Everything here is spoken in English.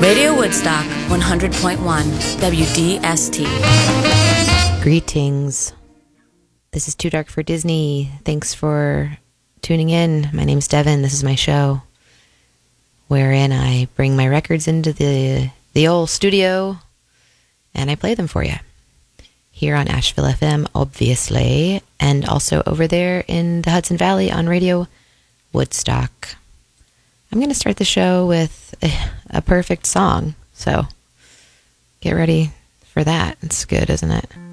Radio Woodstock 100.1 WDST. Greetings. This is Too Dark for Disney. Thanks for tuning in. My name's Devin. This is my show wherein I bring my records into the old studio and I play them for you. Here on Asheville FM, obviously, and also over there in the Hudson Valley on Radio Woodstock. I'm going to start the show with a perfect song, so get ready for that. It's good, isn't it?